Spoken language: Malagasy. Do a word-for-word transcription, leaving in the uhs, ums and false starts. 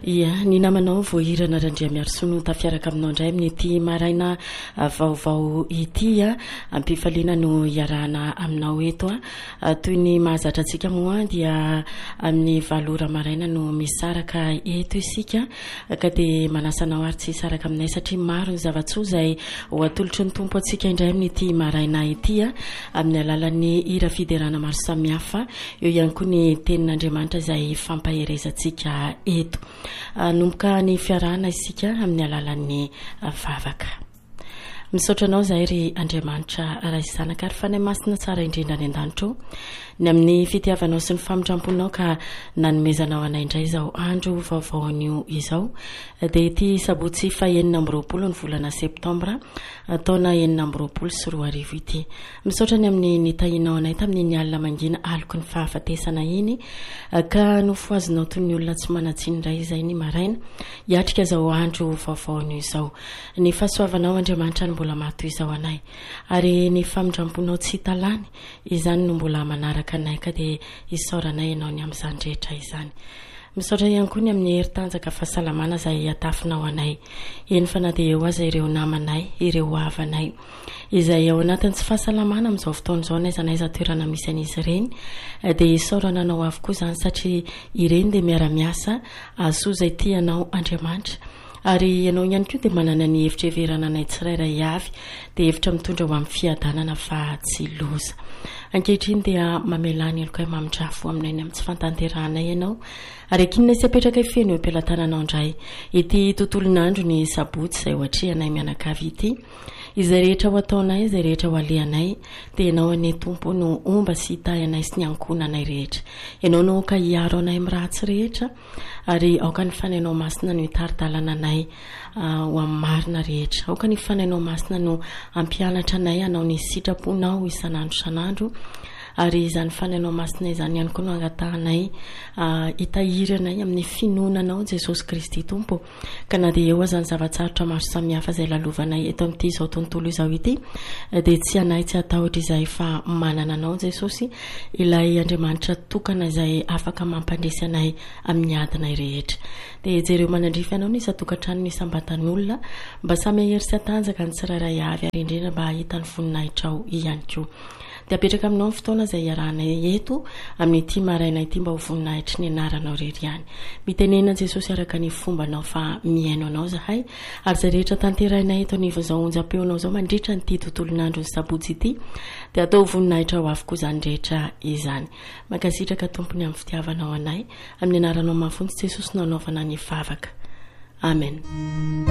ia ny namanao voahirana randria miarosono tafiaraka aminao indray amin'ity maraina vaovao ity a ampifaliana no iarahana aminao eto a toy ny mahazatra antsika moa dia amin'ny valora maraina no misaraka eto isika ka dia manasanao ary tsy saraka aminay satria maro ny zavatsoa izay ho atolotry ny tompo antsika indray amin'ity maraina ity a amin'ny alalan'ny hira fiderana maro samihafa eo ihany koa ny tenin'Andriamanitra izay fampaherezantsika eto. Nomboka ny fiarahana isika amin'ny alalan'ny vavaka. Misaotranao zahay ry Andriamanitra raha izanaka ary fanay masina tsara indrindra any an-danitro ny amin'ny fitiavanao sy ny famindramponao ka nanomezanao anay indray izao andro vaovaon'io izao dia ity sabotsy fahaenina amby roapolo ny volana septambra taona enina amby roapolo sy roa arivo ity. Misaotra ny amin'ny nitahinao anay tamin'ny alina mangina aloko ny fahafatesana iny ka nofoazinao toy ny olona tsy manatsiny indray izay ny maraina hiatrika izao andro vaovaon'io izao. Ny fahasoavanao Andriamanitra mbola mato izao anay ary ny famindramponao tsy talany izany no mbola manaraka anay ka dia isaoranay ianao ny amin'izany rehetra izany. Misaotra ihany koa ny amin'ny heritanjaka fahasalamana izay atafinao anay eny fa na dia eo aza ireo namanay ireo havanay izay ao anatin'ny tsy fahasalamana amin'izao fotoana izao n'aiza n'aiza toerana misy an'izy ireny dia isaorana anao avokoa izany satria ireny dia miara-miasa asoa izay tianao Andriamanitra ary ianao ihany koa dia manana ny hevitra heverana anay tsirairay avy dia hevitra mitondra ho amin'ny fiadanana fa tsy loza. Ankehitriny dia mamelany eloko hoe mamindrafo aminay ny amin'ny tsy fantanteranay ianao ary akinona sy apetraka feno eo am-pialatananao indray ity tontolon'andro ny sabotsy izay ohatrehanay mianakavy ity izay rehetra ho ataonay izay rehetra ho alehanay dia ianao ane tompo no omba sy hitahy anay sy ny ankonanay rehetra. Ianao no ka hiaro anay amin'ny ratsy rehetra ary aoka ny fanainao masina no hitaridalana anay ho amin'ny marina rehetra. Aoka ny fanainao masina no ampianatra anay anao ny sitraponao isan'andro isan'andro ary izany fanainao masina izany ihany koa no angatahanay hitahiranay amin'ny finoananao Jesosy Kristy Tompo ka na dia eo aza ny zavatsarotra maro samihafa izay lalovanay eto amin'ity izao tontolo izao ity dia tsy anay tsy atahotra izay fa manana anao Jesosy ilay Andriamanitra tokana izay afaka mampandresy anay amin'ny adinay rehetra. Dia jereo manandrify anao ny isa-tokantrano ny sambatan'olona mba samy ahery sy atanjaka ny tsirairay avy ary indrindra mba hahita ny voninahitrao ihany koa. Dia apetraka aminao ny fotoana izay iarahanay eto amin'ity maraina ity mba ho voninahitry ny anaranao rery ihany. Mitenena Jesosy araka ny fombanao fa miaino anao zahay ary izay rehetra tanterainay eto anivon'izao onjam-peonao izao mandritra nyity tontolon'andro ny sabotsy ity dia atao voninahitra ho avokoa izany rehetra izany. Mankasitraka tompony amin'ny fitiavanao anay amin'ny anaranao mafontsy Jesosy no anaovana ny vavaka. Amen.